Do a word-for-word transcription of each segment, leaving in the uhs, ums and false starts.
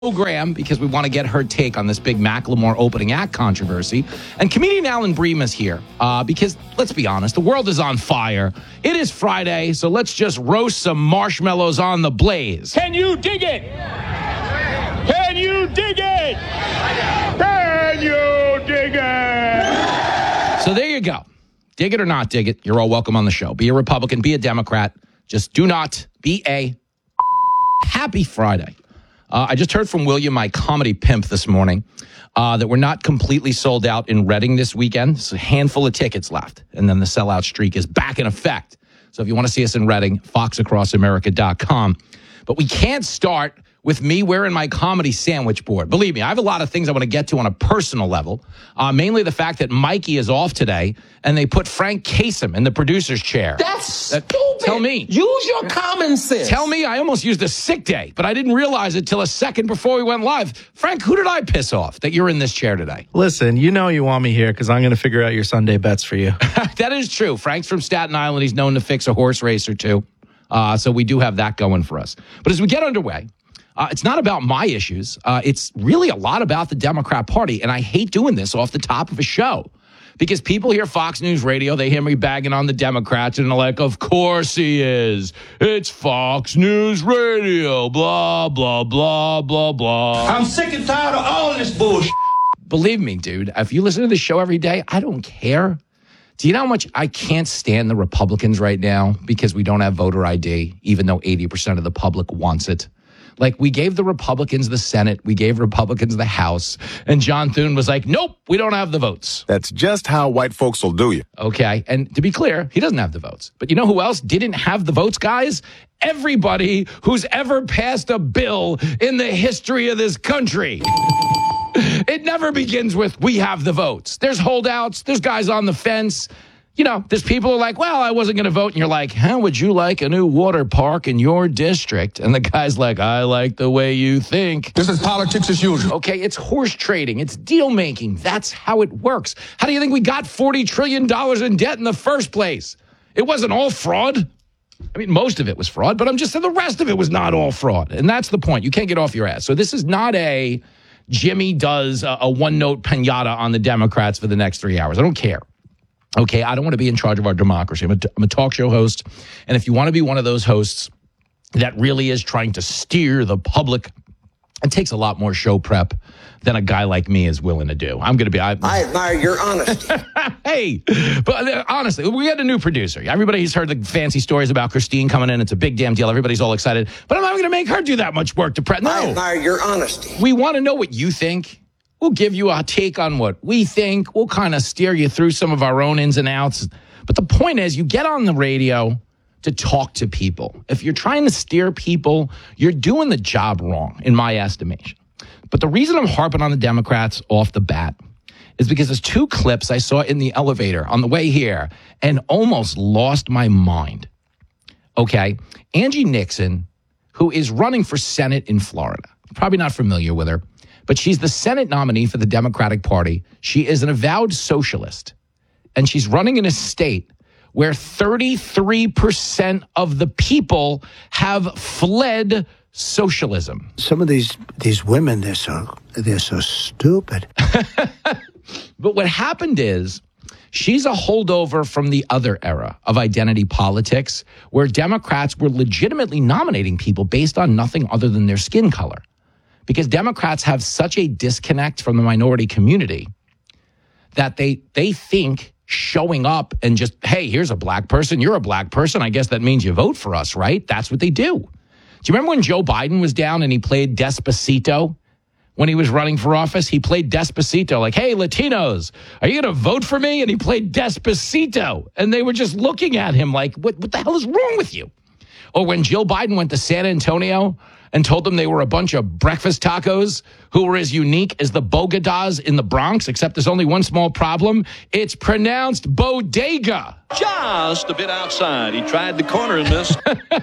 Graham, because we want to get her take on this big Macklemore opening act controversy. And comedian Alan Bream is here uh, because, let's be honest, the world is on fire. It is Friday, so let's just roast some marshmallows on the blaze. Can you dig it? Can you dig it? Can you dig it? So there you go. Dig it or not dig it, you're all welcome on the show. Be a Republican, be a Democrat. Just do not be a happy Friday. Uh, I just heard from William, my comedy pimp, this morning, uh, that we're not completely sold out in Reading this weekend. There's a handful of tickets left, and then the sellout streak is back in effect. So if you want to see us in Reading, fox across america dot com. But we can't start with me wearing my comedy sandwich board. Believe me, I have a lot of things I want to get to on a personal level, uh, mainly the fact that Mikey is off today, and they put Frank Kasem in the producer's chair. That's Uh, stupid. Tell me. Use your common sense. Tell me, I almost used a sick day, but I didn't realize it till a second before we went live. Frank, who did I piss off that you're in this chair today? Listen, you know you want me here because I'm going to figure out your Sunday bets for you. That is true. Frank's from Staten Island. He's known to fix a horse race or two. Uh, so we do have that going for us. But as we get underway, uh, it's not about my issues. Uh, it's really a lot about the Democrat Party. And I hate doing this off the top of a show. Because people hear Fox News Radio, they hear me bagging on the Democrats, and they're like, of course he is. It's Fox News Radio, blah, blah, blah, blah, blah. I'm sick and tired of all this bullshit. Believe me, dude, if you listen to the show every day, I don't care. Do you know how much I can't stand the Republicans right now because we don't have voter I D, even though eighty percent of the public wants it? Like, we gave the Republicans the Senate, we gave Republicans the House, and John Thune was like, nope, we don't have the votes. That's just how white folks will do you. Okay, and to be clear, he doesn't have the votes. But you know who else didn't have the votes, guys? Everybody who's ever passed a bill in the history of this country. It never begins with, we have the votes. There's holdouts, there's guys on the fence. You know, there's people who are like, well, I wasn't going to vote. And you're like, how would you like a new water park in your district? And the guy's like, I like the way you think. This is politics as usual. Okay, it's horse trading. It's deal making. That's how it works. How do you think we got forty trillion dollars in debt in the first place? It wasn't all fraud. I mean, most of it was fraud, but I'm just saying the rest of it was not all fraud. And that's the point. You can't get off your ass. So this is not a Jimmy does a, a one-note pinata on the Democrats for the next three hours. I don't care. Okay, I don't want to be in charge of our democracy. I'm a, I'm a talk show host. And if you want to be one of those hosts that really is trying to steer the public, it takes a lot more show prep than a guy like me is willing to do. I'm going to be... I, I admire your honesty. Hey, but uh, honestly, we got a new producer. Everybody's heard the fancy stories about Christine coming in. It's a big damn deal. Everybody's all excited. But I'm not going to make her do that much work to prep. No. I admire your honesty. We want to know what you think. We'll give you a take on what we think. We'll kind of steer you through some of our own ins and outs. But the point is, you get on the radio to talk to people. If you're trying to steer people, you're doing the job wrong, in my estimation. But the reason I'm harping on the Democrats off the bat is because there's two clips I saw in the elevator on the way here and almost lost my mind. Okay, Angie Nixon, who is running for Senate in Florida. Probably not familiar with her. But she's the Senate nominee for the Democratic Party. She is an avowed socialist. And she's running in a state where thirty-three percent of the people have fled socialism. Some of these these women, they're so they're so stupid. But what happened is she's a holdover from the other era of identity politics, where Democrats were legitimately nominating people based on nothing other than their skin color. Because Democrats have such a disconnect from the minority community that they they think showing up and just, hey, here's a black person, you're a black person, I guess that means you vote for us, right? That's what they do. Do you remember when Joe Biden was down and he played Despacito when he was running for office? He played Despacito, like, hey, Latinos, are you going to vote for me? And he played Despacito. And they were just looking at him like, what, what the hell is wrong with you? Or when Jill Biden went to San Antonio and told them they were a bunch of breakfast tacos who were as unique as the Bogotas in the Bronx, except there's only one small problem. It's pronounced bodega. Just a bit outside. He tried the corner and missed.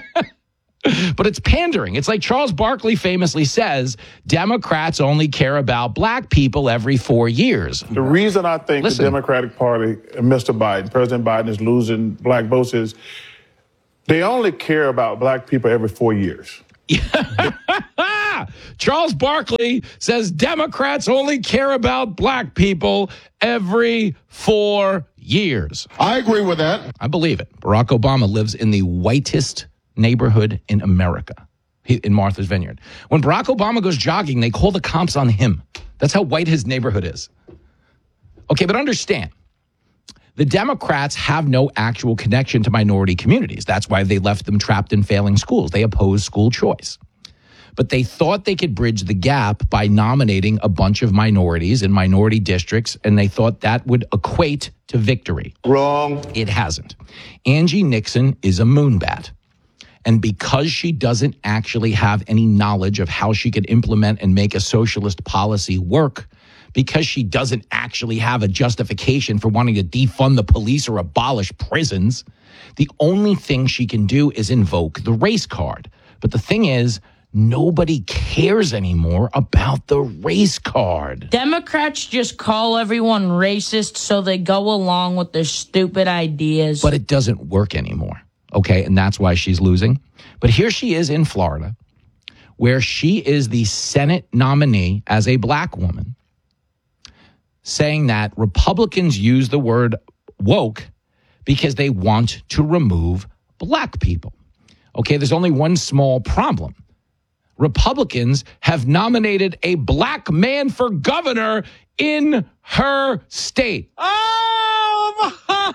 But it's pandering. It's like Charles Barkley famously says, Democrats only care about black people every four years. The reason I think Listen. the Democratic Party and Mister Biden, President Biden, is losing black votes is they only care about black people every four years. Charles Barkley says Democrats only care about black people every four years. I agree with that. I believe it. Barack Obama lives in the whitest neighborhood in America, in Martha's Vineyard. When Barack Obama goes jogging, they call the cops on him. That's how white his neighborhood is. Okay, but understand, the Democrats have no actual connection to minority communities. That's why they left them trapped in failing schools. They oppose school choice. But they thought they could bridge the gap by nominating a bunch of minorities in minority districts, and they thought that would equate to victory. Wrong. It hasn't. Angie Nixon is a moonbat. And because she doesn't actually have any knowledge of how she could implement and make a socialist policy work, because she doesn't actually have a justification for wanting to defund the police or abolish prisons, the only thing she can do is invoke the race card. But the thing is, nobody cares anymore about the race card. Democrats just call everyone racist so they go along with their stupid ideas. But it doesn't work anymore, okay? And that's why she's losing. But here she is in Florida, where she is the Senate nominee as a black woman, saying that Republicans use the word woke because they want to remove black people. Okay, there's only one small problem. Republicans have nominated a black man for governor in her state. Oh,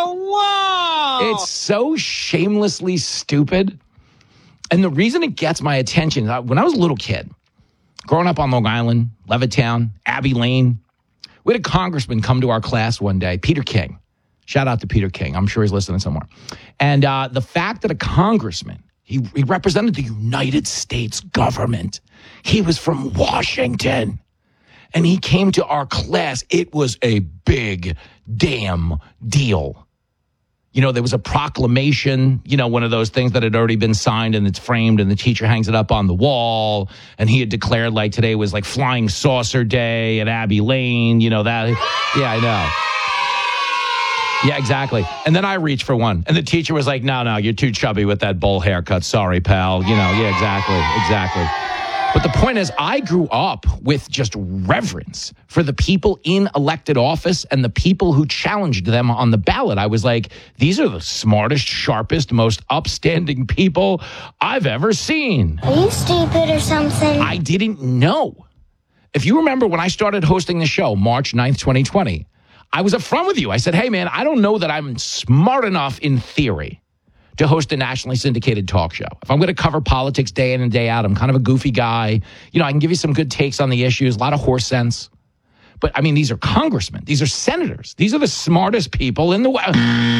wow. It's so shamelessly stupid. And the reason it gets my attention, when I was a little kid, growing up on Long Island, Levittown, Abbey Lane, we had a congressman come to our class one day, Peter King. Shout out to Peter King. I'm sure he's listening somewhere. And uh, the fact that a congressman, He, he represented the United States government. He was from Washington. And he came to our class. It was a big damn deal. You know, there was a proclamation, you know, one of those things that had already been signed and it's framed and the teacher hangs it up on the wall. And he had declared like today was like Flying Saucer Day at Abbey Lane. You know, that. Yeah, I know. Yeah, exactly. And then I reached for one. And the teacher was like, no, no, you're too chubby with that bowl haircut. Sorry, pal. You know, yeah, exactly. Exactly. But the point is, I grew up with just reverence for the people in elected office and the people who challenged them on the ballot. I was like, these are the smartest, sharpest, most upstanding people I've ever seen. Are you stupid or something? I didn't know. If you remember when I started hosting the show, March ninth, twenty twenty, I was upfront with you. I said, hey, man, I don't know that I'm smart enough in theory to host a nationally syndicated talk show. If I'm going to cover politics day in and day out, I'm kind of a goofy guy. You know, I can give you some good takes on the issues, a lot of horse sense. But, I mean, these are congressmen. These are senators. These are the smartest people in the world.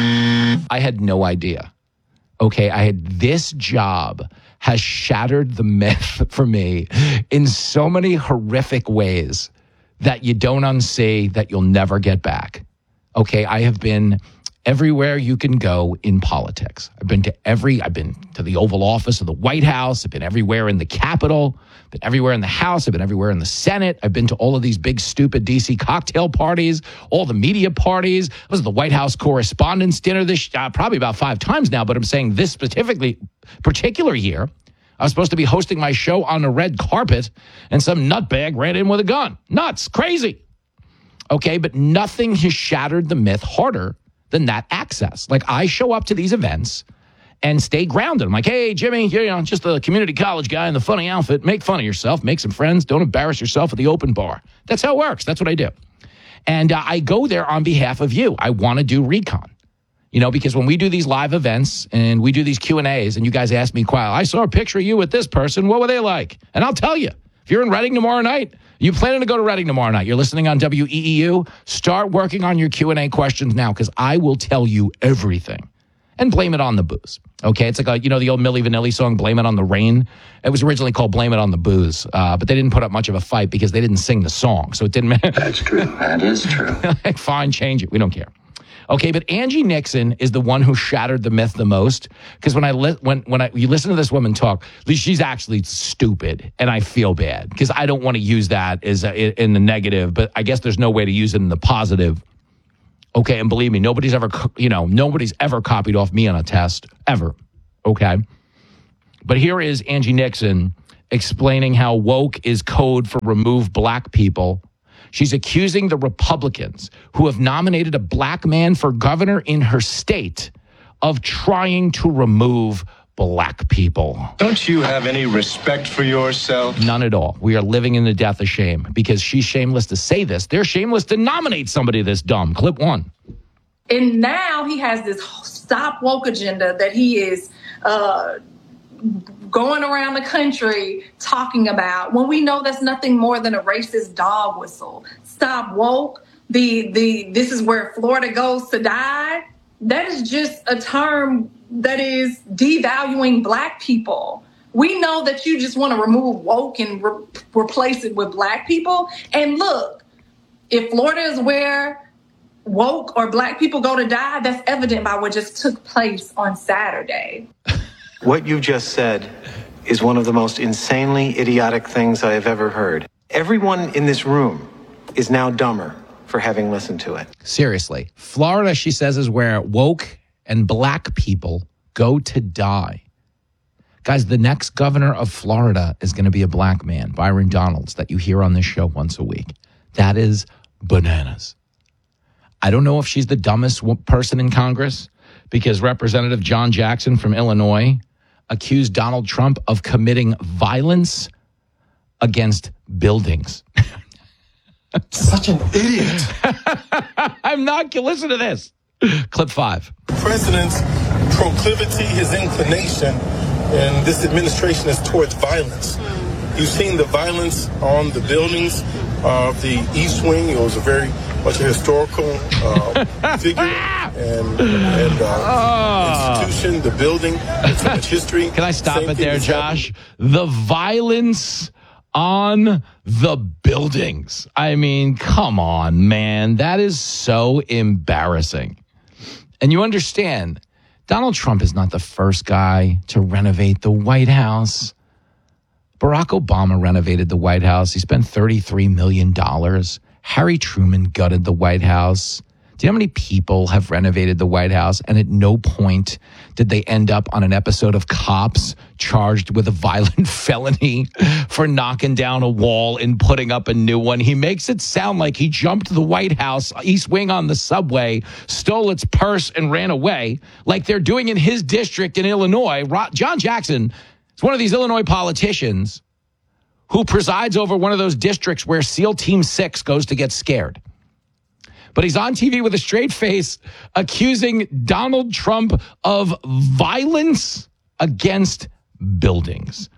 I had no idea. Okay, I had this job has shattered the myth for me in so many horrific ways that you don't unsee, that you'll never get back. Okay, I have been everywhere you can go in politics. I've been to every, I've been to the Oval Office of the White House. I've been everywhere in the Capitol, been everywhere in the House. I've been everywhere in the Senate. I've been to all of these big, stupid D C cocktail parties, all the media parties. I was at the White House Correspondents' Dinner this, uh, probably about five times now, but I'm saying this specifically, particular year, I was supposed to be hosting my show on a red carpet, and some nutbag ran in with a gun. Nuts, crazy. Okay, but nothing has shattered the myth harder than that access. Like, I show up to these events and stay grounded. I'm like, hey, Jimmy, you know, just a community college guy in the funny outfit. Make fun of yourself. Make some friends. Don't embarrass yourself at the open bar. That's how it works. That's what I do. And uh, I go there on behalf of you. I want to do recon. You know, because when we do these live events and we do these Q and A's and you guys ask me, Quail, I saw a picture of you with this person. What were they like? And I'll tell you, if you're in Reading tomorrow night, you planning to go to Reading tomorrow night, you're listening on W E E U, start working on your Q and A questions now, because I will tell you everything. And blame it on the booze. Okay, it's like, a, you know, the old Milli Vanilli song, Blame It on the Rain. It was originally called Blame It on the Booze, uh, but they didn't put up much of a fight because they didn't sing the song. So it didn't matter. That's true. That is true. Fine, change it. We don't care. Okay, but Angie Nixon is the one who shattered the myth the most, because when I li- when when I you listen to this woman talk, she's actually stupid, and I feel bad because I don't want to use that as a, in the negative, but I guess there's no way to use it in the positive. Okay, and believe me, nobody's ever you know nobody's ever copied off me on a test ever. Okay, But here is Angie Nixon explaining how woke is code for remove black people. She's accusing the Republicans who have nominated a black man for governor in her state of trying to remove black people. Don't you have any respect for yourself? None at all. We are living in the death of shame because she's shameless to say this. They're shameless to nominate somebody this dumb. Clip one. And now he has this stop woke agenda that he is uh, going around the country talking about when we know that's nothing more than a racist dog whistle. Stop woke. The the this is where Florida goes to die. That is just a term that is devaluing black people. We know that you just want to remove woke and re- replace it with black people. And look, if Florida is where woke or black people go to die, that's evident by what just took place on Saturday. What you just said is one of the most insanely idiotic things I have ever heard. Everyone in this room is now dumber for having listened to it. Seriously. Florida, she says, is where woke and black people go to die. Guys, the next governor of Florida is going to be a black man, Byron Donalds, that you hear on this show once a week. That is bananas. I don't know if she's the dumbest person in Congress because Representative John Jackson from Illinois accused Donald Trump of committing violence against buildings. Such an idiot. I'm not. Listen to this. Clip five. The president's proclivity, his inclination, and this administration is towards violence. You've seen the violence on the buildings of the East Wing. It was a very much a historical uh, figure and, and uh, oh. institution, the building, it's much history. Can I stop Same it there, Josh? Happening. The violence on the buildings. I mean, come on, man. That is so embarrassing. And you understand, Donald Trump is not the first guy to renovate the White House. Barack Obama renovated the White House. He spent thirty-three million dollars. Harry Truman gutted the White House. Do you know how many people have renovated the White House and at no point did they end up on an episode of Cops charged with a violent felony for knocking down a wall and putting up a new one? He makes it sound like he jumped the White House, East Wing on the subway, stole its purse and ran away like they're doing in his district in Illinois. John Jackson is one of these Illinois politicians who presides over one of those districts where SEAL Team six goes to get scared. But he's on T V with a straight face accusing Donald Trump of violence against buildings.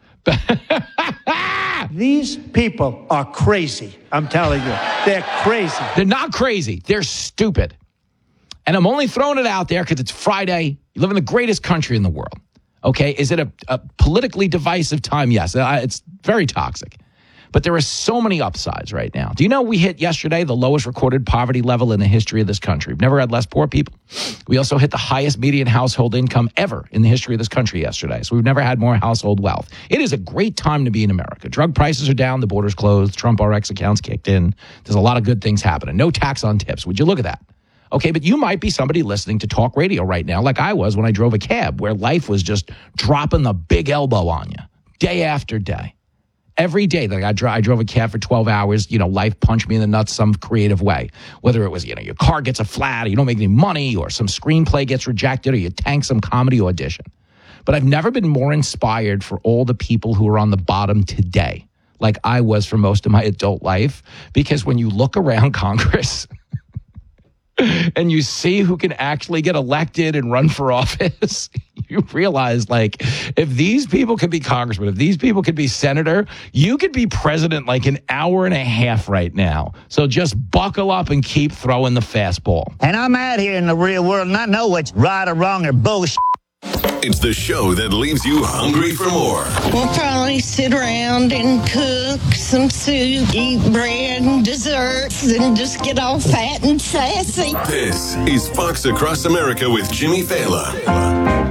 These people are crazy. I'm telling you, they're crazy. They're not crazy. They're stupid. And I'm only throwing it out there because it's Friday. You live in the greatest country in the world. Okay, is it a, a politically divisive time? Yes, it's very toxic. But there are so many upsides right now. Do you know we hit yesterday the lowest recorded poverty level in the history of this country? We've never had less poor people. We also hit the highest median household income ever in the history of this country yesterday. So we've never had more household wealth. It is a great time to be in America. Drug prices are down. The border's closed. Trump R X accounts kicked in. There's a lot of good things happening. No tax on tips. Would you look at that? Okay, but you might be somebody listening to talk radio right now like I was when I drove a cab where life was just dropping the big elbow on you day after day. Every day that I, dro- I drove a cab for twelve hours, you know, life punched me in the nuts some creative way. Whether it was, you know, your car gets a flat or you don't make any money or some screenplay gets rejected or you tank some comedy audition. But I've never been more inspired for all the people who are on the bottom today, like I was for most of my adult life, because when you look around Congress and you see who can actually get elected and run for office, you realize, like, if these people could be congressmen, if these people could be senator, you could be president like an hour and a half right now. So just buckle up and keep throwing the fastball. And I'm out here in the real world and I know what's right or wrong or bullshit. It's the show that leaves you hungry for more. We'll probably sit around and cook some soup, eat bread and desserts, and just get all fat and sassy. This is Fox Across America with Jimmy Fallon.